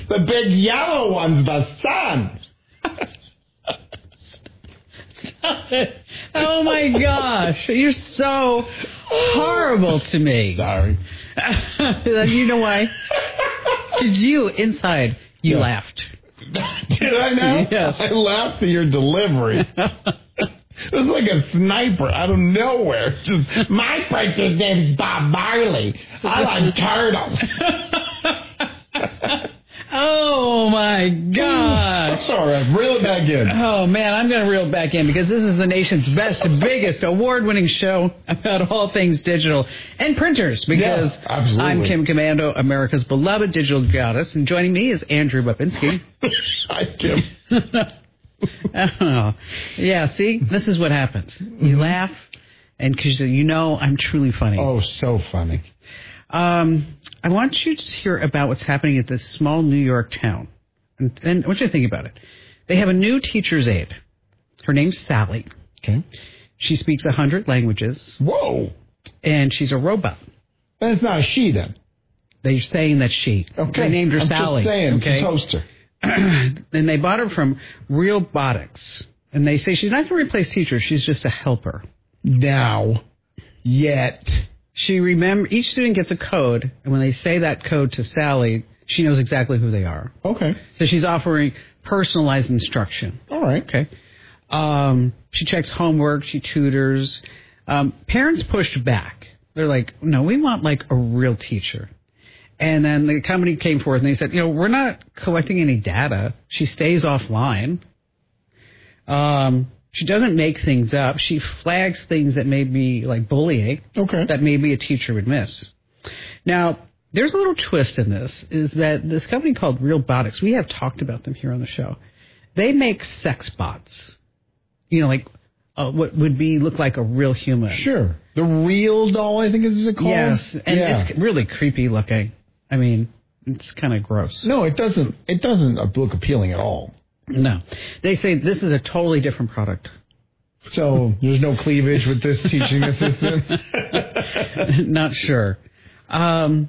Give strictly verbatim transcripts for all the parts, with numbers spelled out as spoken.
The big yellow one's the sun. Oh, my gosh. You're so horrible to me. Sorry. You know why? Did you, inside, you yeah. laughed. Did I now? Yes. I laughed at your delivery. It was like a sniper out of nowhere. Just, my preacher's name's Bob Marley. I like turtles. Oh, my gosh. All right, reel it back in. Oh, man, I'm going to reel it back in because this is the nation's best, biggest, award-winning show about all things digital and printers because yeah, absolutely. I'm Kim Commando, America's beloved digital goddess, and joining me is Andrew Babinski. Hi, Kim. Oh, yeah, see, this is what happens. You laugh, and because you know I'm truly funny. Oh, so funny. Um, I want you to hear about what's happening at this small New York town. And, and I want you to think about it. They have a new teacher's aide. Her name's Sally. Okay. She speaks a hundred languages. Whoa. And she's a robot. That's not a she, then. They're saying that she. Okay. They named her I'm Sally. Just saying, okay? It's a toaster. And they bought her from Realbotics. And they say she's not going to replace teachers. She's just a helper. Now. Yet. She remember each student gets a code, and when they say that code to Sally, she knows exactly who they are. Okay. So she's offering personalized instruction. All right. Okay. Um, she checks homework. She tutors. Um, parents pushed back. They're like, no, we want like a real teacher. And then the company came forth and they said, you know, we're not collecting any data. She stays offline. Um, she doesn't make things up. She flags things that may be like bullying. Okay. That maybe a teacher would miss. Now, there's a little twist in this, is that this company called Realbotics, we have talked about them here on the show. They make sex bots. You know, like uh, what would be look like a real human. Sure. The Real Doll, I think is it called? Yes, and yeah. it's really creepy looking. I mean, it's kind of gross. No, it doesn't. It doesn't look appealing at all. No. They say this is a totally different product. So there's no cleavage with this teaching assistant? Not sure. Um,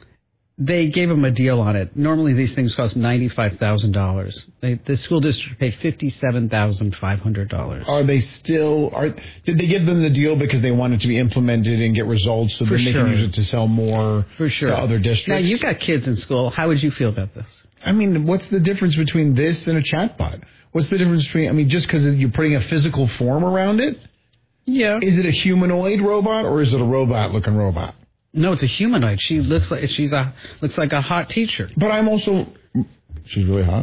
they gave them a deal on it. Normally these things cost ninety-five thousand dollars. The school district paid fifty-seven thousand five hundred dollars. Are they still... Are? Did they give them the deal because they wanted to be implemented and get results so that they sure. can use it to sell more For sure. to other districts? Now, you've got kids in school. How would you feel about this? I mean, what's the difference between this and a chatbot? What's the difference between... I mean, just because you're putting a physical form around it? Yeah. Is it a humanoid robot or is it a robot-looking robot? No, it's a humanoid. She looks like she's a looks like a hot teacher. But I'm also... She's really hot.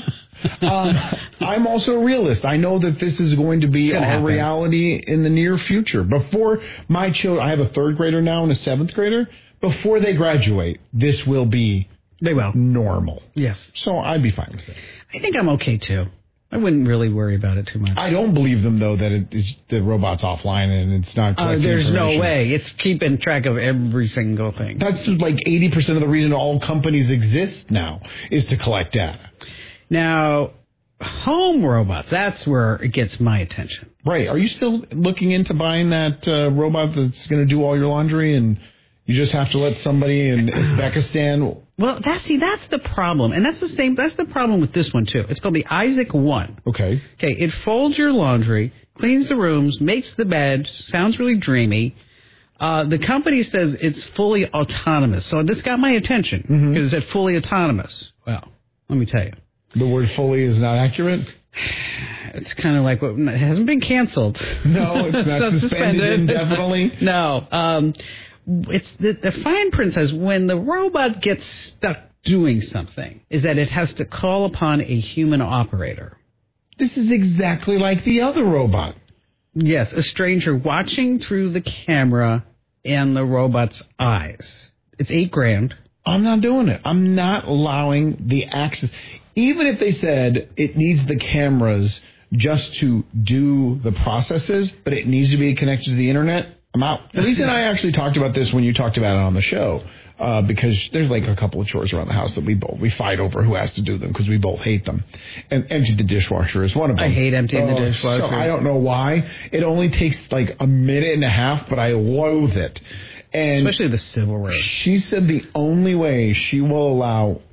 um, I'm also a realist. I know that this is going to be our happen. reality in the near future. Before my children... I have a third grader now and a seventh grader. Before they graduate, this will be... They will. Normal. Yes. So I'd be fine with it. I think I'm okay, too. I wouldn't really worry about it too much. I don't believe them, though, that it is, the robot's offline and it's not collecting uh, There's no information. way. It's keeping track of every single thing. That's like eighty percent of the reason all companies exist now is to collect data. Now, home robots, that's where it gets my attention. Right. Are you still looking into buying that uh, robot that's going to do all your laundry and you just have to let somebody in Uzbekistan... Well, that's see, that's the problem, and that's the same. That's the problem with this one too. It's called the Isaac One. Okay. Okay. It folds your laundry, cleans the rooms, makes the bed. Sounds really dreamy. Uh, the company says it's fully autonomous, so this got my attention mm-hmm. because it's fully autonomous. Well, let me tell you, the word "fully" is not accurate. It's kind of like what it hasn't been canceled. No, it's not so suspended, suspended indefinitely. No. Um, It's the, the fine print says when the robot gets stuck doing something is that it has to call upon a human operator. This is exactly like the other robot. Yes, a stranger watching through the camera and the robot's eyes. It's eight grand. I'm not doing it. I'm not allowing the access. Even if they said it needs the cameras just to do the processes, but it needs to be connected to the internet, I'm out. Lisa and I actually talked about this when you talked about it on the show, uh, because there's like a couple of chores around the house that we both, we fight over who has to do them because we both hate them. And empty the dishwasher is one of them. I hate emptying uh, the dishwasher. So I don't know why. It only takes like a minute and a half, but I loathe it. And especially the silverware. She said the only way she will allow